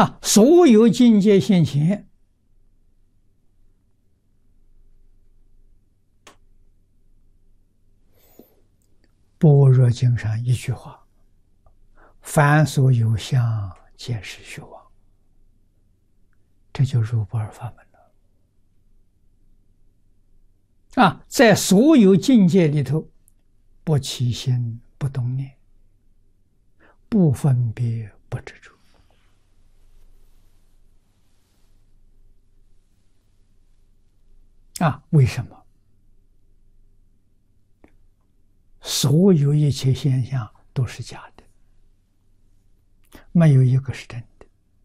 所有境界现前，般若经上一句话：凡所有相，皆是虚妄。这就入不二法门了。在所有境界里头，不起心，不动念，不分别，不执着。为什么？所有一切现象都是假的，没有一个是真的。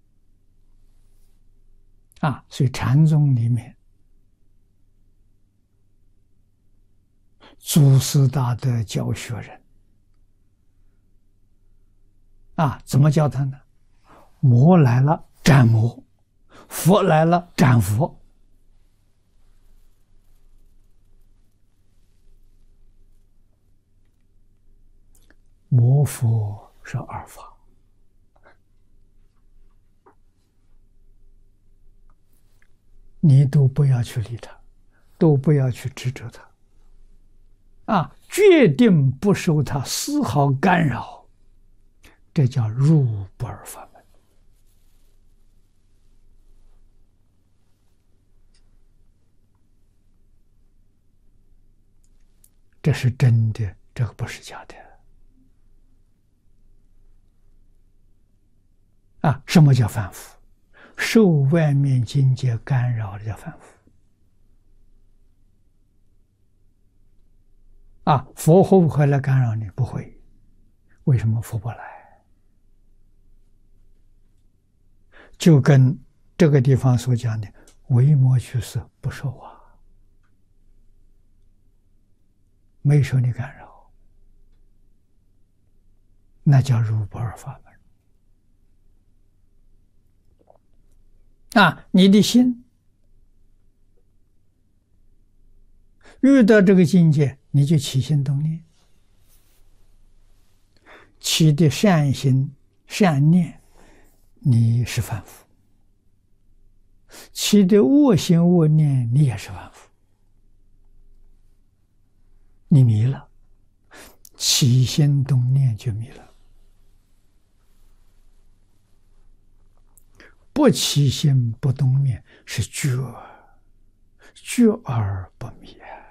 所以禅宗里面，祖师大德教学人，怎么教他呢？魔来了斩魔，佛来了斩佛。魔佛是二法，你都不要去理他，都不要去执着他，决定不受他丝毫干扰，这叫入不二法门。这是真的，这个不是假的。什么叫凡夫？受外面境界干扰的叫凡夫。佛会不会来干扰你？不会。为什么佛不来？就跟这个地方所讲的维摩胥色不受没受你干扰，那叫入不二法门。你的心遇到这个境界，你就起心动念，起的善心善念，你是凡夫；起的恶心恶念，你也是凡夫。你迷了，起心动念就迷了。不起心不动念是觉，觉而不迷。